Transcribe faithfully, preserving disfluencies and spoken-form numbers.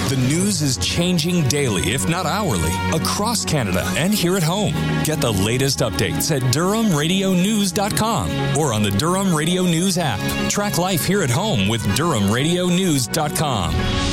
The news is changing daily, if not hourly, across Canada and here at home. Get the latest updates at Durham Radio News dot com or on the Durham Radio News app. Track life here at home with Durham Radio News dot com.